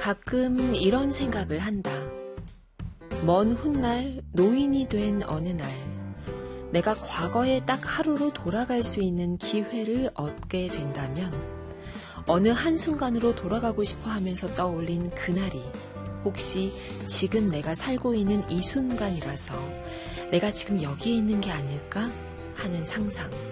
가끔 이런 생각을 한다. 먼 훗날 노인이 된 어느 날 내가 과거에 딱 하루로 돌아갈 수 있는 기회를 얻게 된다면 어느 한순간으로 돌아가고 싶어 하면서 떠올린 그날이 혹시 지금 내가 살고 있는 이 순간이라서 내가 지금 여기에 있는 게 아닐까 하는 상상.